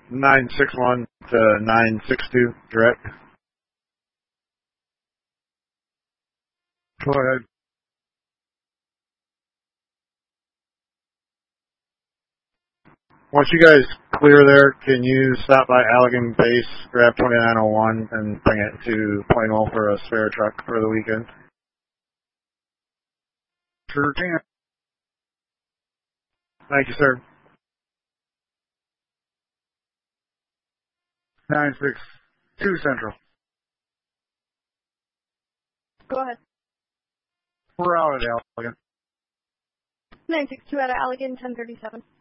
961 to 962 direct. Go ahead. Once you guys clear there, can you stop by Allegan Base, grab 2901, and bring it to Plainwell for a spare truck for the weekend? Sure can. Thank you, sir. 962 Central. Go ahead. We're out at Allegan. 962 out of Allegan, 1037.